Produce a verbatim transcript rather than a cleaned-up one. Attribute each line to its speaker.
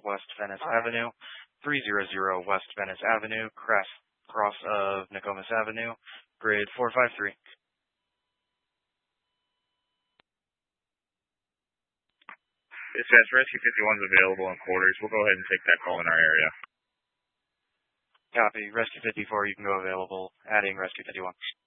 Speaker 1: West Venice Avenue, three hundred West Venice Avenue, cross, cross of Nokomis Avenue, grid four five three.
Speaker 2: Dispatch, Rescue fifty-one is available in quarters. We'll go ahead and take that call in our area.
Speaker 1: Copy. Rescue fifty-four, you can go available. Adding Rescue fifty-one.